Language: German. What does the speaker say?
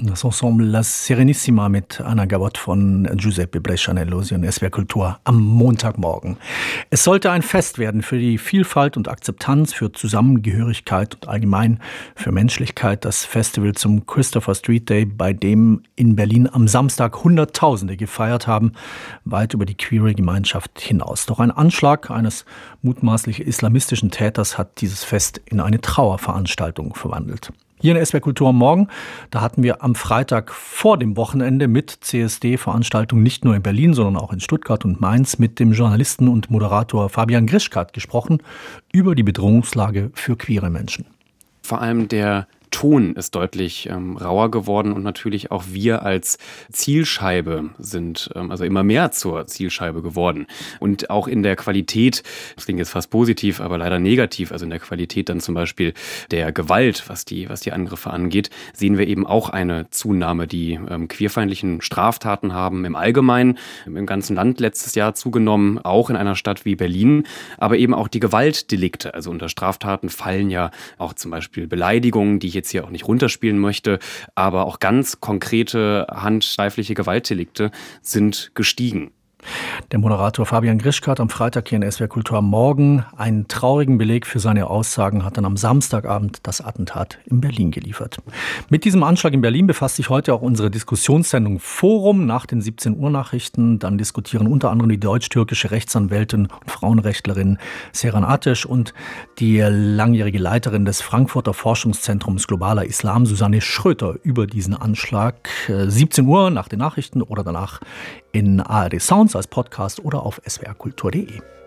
Das Ensemble La Serenissima mit Anna Gabot von Giuseppe Brescianello, Sie und SWR Kultur am Montagmorgen. Es sollte ein Fest werden für die Vielfalt und Akzeptanz, für Zusammengehörigkeit und allgemein für Menschlichkeit. Das Festival zum Christopher Street Day, bei dem in Berlin am Samstag Hunderttausende gefeiert haben, weit über die queere Gemeinschaft hinaus. Doch ein Anschlag eines mutmaßlich islamistischen Täters hat dieses Fest in eine Trauerveranstaltung verwandelt. Hier in SWR Kultur am Morgen, da hatten wir am Freitag vor dem Wochenende mit CSD-Veranstaltungen nicht nur in Berlin, sondern auch in Stuttgart und Mainz mit dem Journalisten und Moderator Fabian Grischkat gesprochen über die Bedrohungslage für queere Menschen. Vor allem der Ton ist deutlich rauer geworden und natürlich auch wir als Zielscheibe sind also immer mehr zur Zielscheibe geworden. Und auch in der Qualität, das klingt jetzt fast positiv, aber leider negativ, also in der Qualität dann zum Beispiel der Gewalt, was die Angriffe angeht, sehen wir eben auch eine Zunahme. Die queerfeindlichen Straftaten haben im Allgemeinen im ganzen Land letztes Jahr zugenommen, auch in einer Stadt wie Berlin, aber eben auch die Gewaltdelikte. Also unter Straftaten fallen ja auch zum Beispiel Beleidigungen, die ich jetzt hier auch nicht runterspielen möchte, aber auch ganz konkrete handgreifliche Gewaltdelikte sind gestiegen. Der Moderator Fabian Grischkat am Freitag hier in SWR Kultur am Morgen. Einen traurigen Beleg für seine Aussagen hat dann am Samstagabend das Attentat in Berlin geliefert. Mit diesem Anschlag in Berlin befasst sich heute auch unsere Diskussionssendung Forum nach den 17 Uhr Nachrichten. Dann diskutieren unter anderem die deutsch-türkische Rechtsanwältin und Frauenrechtlerin Seyran Ateş und die langjährige Leiterin des Frankfurter Forschungszentrums Globaler Islam, Susanne Schröter, über diesen Anschlag. 17 Uhr nach den Nachrichten oder danach in ARD Sounds als Podcast oder auf swrkultur.de.